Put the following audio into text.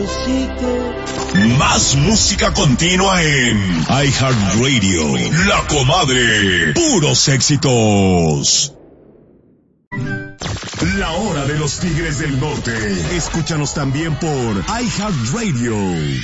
Más música continua en iHeartRadio. La Comadre. Puros éxitos. La hora de los Tigres del Norte. Escúchanos también por iHeartRadio.